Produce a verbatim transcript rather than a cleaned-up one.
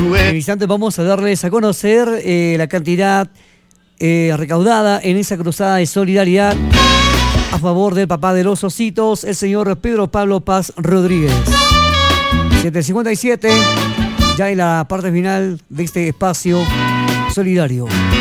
En instantes vamos a darles a conocer eh, la cantidad eh, recaudada en esa cruzada de solidaridad a favor del papá de los ositos, el señor Pedro Pablo Paz Rodríguez. siete cincuenta y siete, ya en la parte final de este espacio solidario.